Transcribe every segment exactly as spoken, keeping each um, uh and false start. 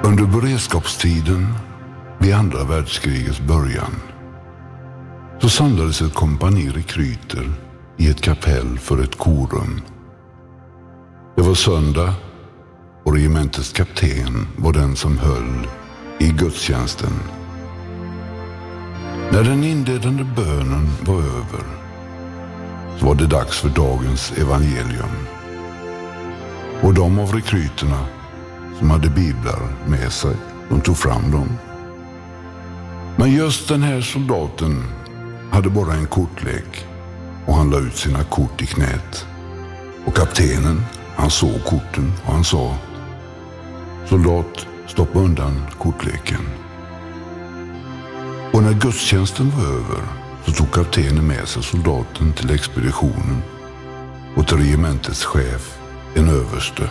Under beredskapstiden vid andra världskrigets början så samlades ett kompani rekryter i ett kapell för ett korum. Det var söndag och regementets kapten var den som höll i gudstjänsten. När den inledande bönen var över så var det dags för dagens evangelium. Och de av rekryterna som hade biblar med sig, de tog fram dem. Men just den här soldaten hade bara en kortlek och han la ut sina kort i knät. Och kaptenen, han såg korten och han sa: soldat, stoppa undan kortleken. Och när gudstjänsten var över så tog kaptenen med sig soldaten till expeditionen och till regementets chef, en överste.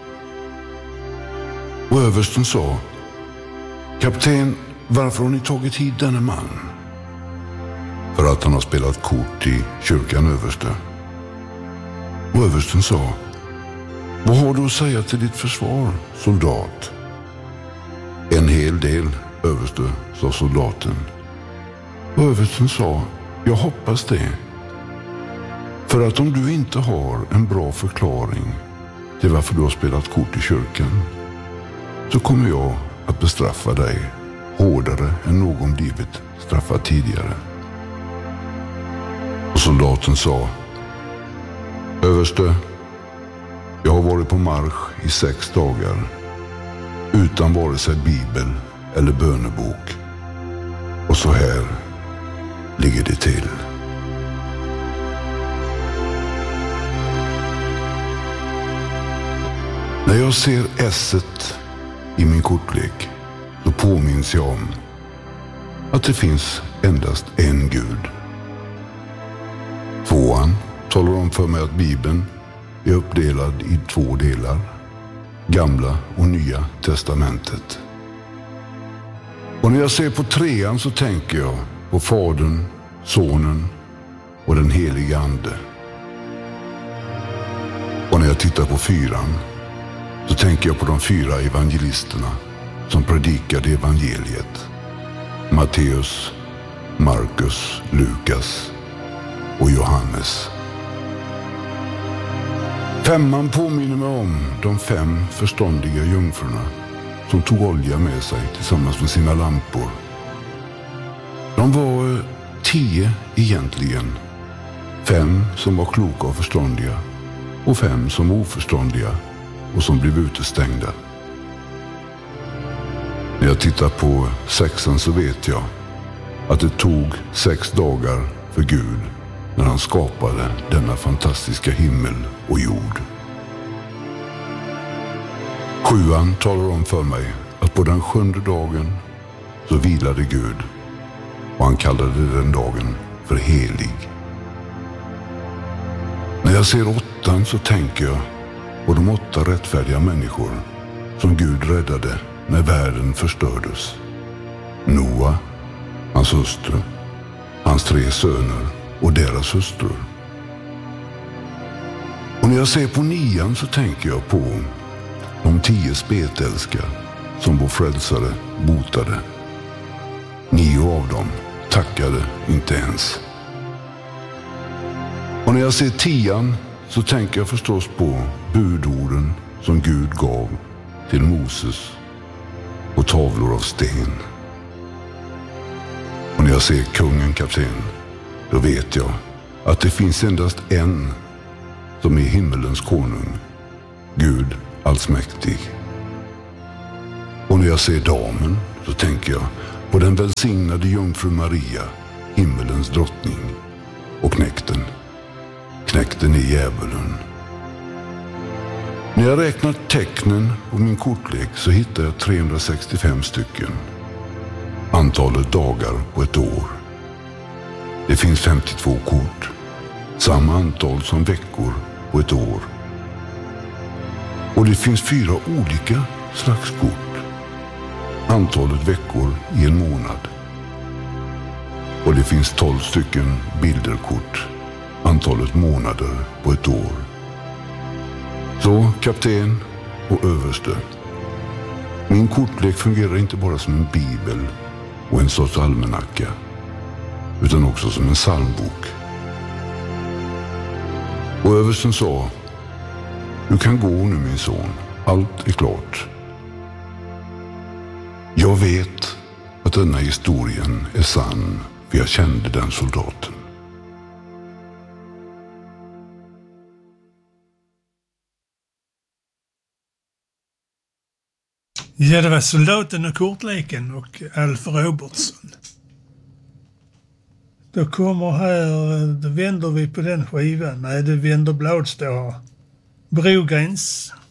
Och översten sa: kapten, varför har ni tagit hit denna man? För att han har spelat kort i kyrkan, överste. Och översten sa: vad har du att säga till ditt försvar, soldat? En hel del, överste, sa soldaten. Och översten sa: jag hoppas det. För att om du inte har en bra förklaring till varför du har spelat kort i kyrkan så kommer jag att bestraffa dig hårdare än någon blivit straffad tidigare. Och soldaten sa: överste, jag har varit på marsch i sex dagar utan vare sig bibel eller bönebok. Och så här ligger det till. När jag ser esset i min kortlek så påminns jag om att det finns endast en Gud. Tvåan talar om för mig att Bibeln är uppdelad i två delar, Gamla och Nya testamentet. Och när jag ser på trean så tänker jag på Fadern, Sonen och den helige Ande. Och när jag tittar på fyran så tänker jag på de fyra evangelisterna som predikade evangeliet: Matteus, Markus, Lukas och Johannes. Femman påminner mig om de fem förståndiga jungfrurna som tog olja med sig tillsammans med sina lampor. De var tio egentligen. Fem som var kloka och förståndiga och fem som var oförståndiga och som blev utestängda. När jag tittar på sexan så vet jag att det tog sex dagar för Gud när han skapade denna fantastiska himmel och jord. Sjuan talar om för mig att på den sjunde dagen så vilade Gud och han kallade den dagen för helig. När jag ser åttan så tänker jag på de åtta rättfärdiga människor som Gud räddade när världen förstördes. Noa, hans hustru, hans tre söner och deras hustrur. Och när jag ser på nian så tänker jag på de tio spetälskar som vår frälsare botade. Nio av dem tackade inte ens. Och när jag ser tian så tänker jag förstås på budorden som Gud gav till Moses på tavlor av sten. Och när jag ser kungen, kapten, då vet jag att det finns endast en som är himmelens konung, Gud allsmäktig. Och när jag ser damen så tänker jag på den välsignade jungfru Maria, himmelens drottning, och knäkten. Knäkten är djävulen. När jag räknar tecknen på min kortlek så hittar jag trehundrasextiofem stycken. Antalet dagar på ett år. Det finns femtiotvå kort. Samma antal som veckor på ett år. Och det finns fyra olika slags kort. Antalet veckor i en månad. Och det finns tolv stycken bilderkort. Antalet månader på ett år. Så kapten och överste, Min kortlek fungerar inte bara som en bibel och en sorts almanacka, utan också som en psalmbok. Och översten sa: du kan gå nu, min son, allt är klart. Jag vet att denna historien är sann, för jag kände den soldaten. Ja, det var Soldaten och kortleken och Alf Robertson. Då kommer här, då vänder vi på den skivan. Nej, det vänder blad står här. Brogräns.